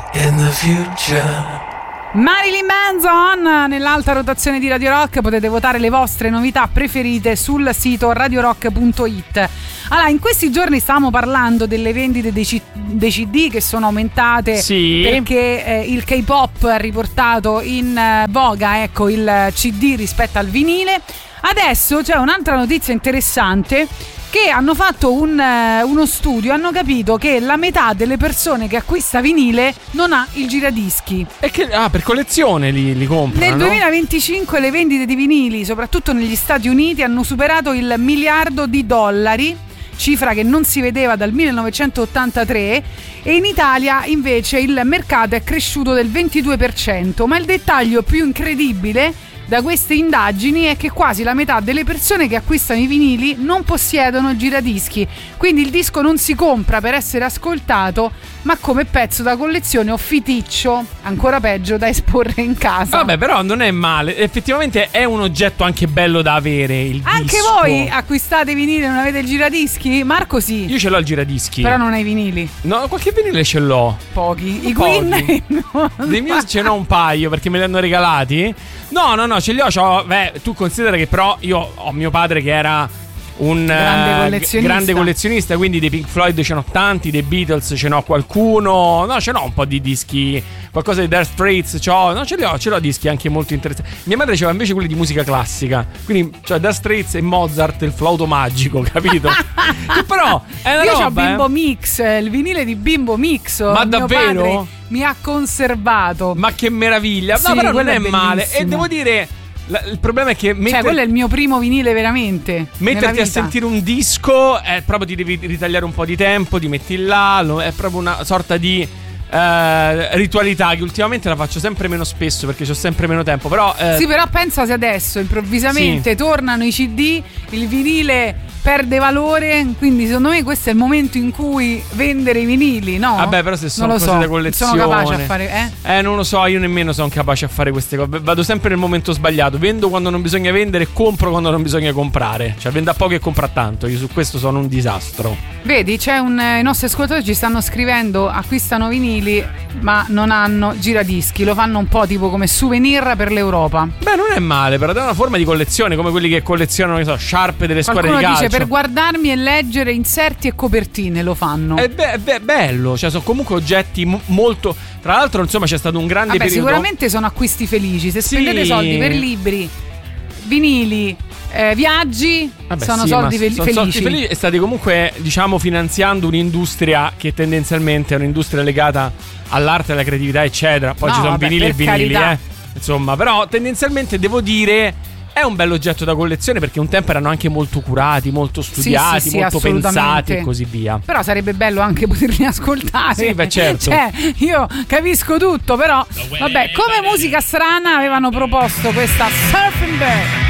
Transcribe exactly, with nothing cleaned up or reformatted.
in the future. Marilyn Manson nell'alta rotazione di Radio Rock. Potete votare le vostre novità preferite sul sito radio rock punto it. Allora, in questi giorni stavamo parlando delle vendite dei, C- dei C D che sono aumentate, sì, perché eh, il K-pop ha riportato in eh, voga, ecco, il C D rispetto al vinile. Adesso c'è un'altra notizia interessante, che hanno fatto un, uh, uno studio, hanno capito che la metà delle persone che acquista vinile non ha il giradischi. E che, ah, per collezione li, li comprano. Nel duemilaventicinque le vendite di vinili, soprattutto negli Stati Uniti, hanno superato il miliardo di dollari, cifra che non si vedeva dal millenovecentottantatré, e in Italia invece il mercato è cresciuto del ventidue per cento. Ma il dettaglio più incredibile da queste indagini è che quasi la metà delle persone che acquistano i vinili non possiedono il giradischi, quindi il disco non si compra per essere ascoltato, ma come pezzo da collezione o fiticcio, ancora peggio, da esporre in casa. Vabbè, però non è male, effettivamente è un oggetto anche bello da avere, il anche disco. Voi acquistate i vinili e non avete il giradischi? Marco sì. Io ce l'ho il giradischi. Però non hai i vinili. No, qualche vinile ce l'ho. Pochi. I Pochi. Queen no. Dei miei ce n'ho un paio perché me li hanno regalati. No, no, no, ce li ho, c'ho, beh, tu considera che però io ho mio padre che era un grande uh, collezionista. grande collezionista, quindi dei Pink Floyd ce n'ho tanti, dei Beatles ce n'ho qualcuno, no, ce n'ho un po' di dischi, qualcosa di Dire Straits, c'ho, no, ce li ho, ce l'ho dischi anche molto interessanti. Mia madre aveva invece quelli di musica classica, quindi cioè Dire Straits e Mozart, il flauto magico, capito? Che però è una io roba, c'ho Bimbo eh? Mix, il vinile di Bimbo Mix. Ma mio davvero? Padre mi ha conservato. Ma che meraviglia! Sì, no, però non quello è, è male. E bellissimo. devo dire, la, il problema è che metter, Cioè, quello è il mio primo vinile veramente. metterti a sentire un disco è proprio, ti devi ritagliare un po' di tempo, ti metti là, lo, è proprio una sorta di eh, ritualità che ultimamente la faccio sempre meno spesso perché ho sempre meno tempo. Però eh, sì, però pensa se adesso improvvisamente sì. tornano i C D, il vinile perde valore, quindi secondo me questo è il momento in cui vendere i vinili, no? Vabbè, però se sono non lo cose so. da collezione, sono capace a fare, eh? Eh, non lo so, io nemmeno sono capace a fare queste cose. Vado sempre nel momento sbagliato. Vendo quando non bisogna vendere, compro quando non bisogna comprare. Cioè, vendo a poco e compra tanto. Io su questo sono un disastro. Vedi, c'è un eh, i nostri ascoltatori ci stanno scrivendo: acquistano vinili ma non hanno giradischi. Lo fanno un po' tipo come souvenir per l'Europa. Beh, non è male, però è una forma di collezione, come quelli che collezionano, che so, sciarpe delle squadre Qualcuno di calcio. dice per guardarmi e leggere inserti e copertine lo fanno. È be- be- bello, cioè sono comunque oggetti m- molto. Tra l'altro, insomma, c'è stato un grande Vabbè, periodo. sicuramente sono acquisti felici. Se Sì. spendete soldi per libri, vinili, eh, viaggi, Vabbè, sono sì, soldi ma fel- sono felici. soldi felici. E state comunque, diciamo, finanziando un'industria che tendenzialmente è un'industria legata all'arte, alla creatività, eccetera. Poi No, ci sono vabbè, vinili e per vinili, carità. eh. Insomma, però tendenzialmente devo dire è un bel oggetto da collezione perché un tempo erano anche molto curati, molto studiati, sì, sì, molto assolutamente. pensati e così via. Però sarebbe bello anche poterli ascoltare. Sì, beh, certo. Cioè, io capisco tutto, però vabbè, come musica strana avevano proposto questa Surfing Bird.